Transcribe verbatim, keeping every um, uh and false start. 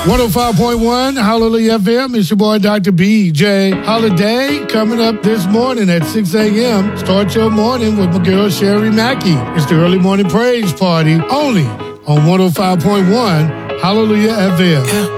one oh five point one, Hallelujah F M. It's your boy, Doctor B J Holiday, coming up this morning at six a.m. Start your morning with my girl, Sherry Mackey. It's the early morning praise party, only on one oh five point one, Hallelujah F M. Yeah.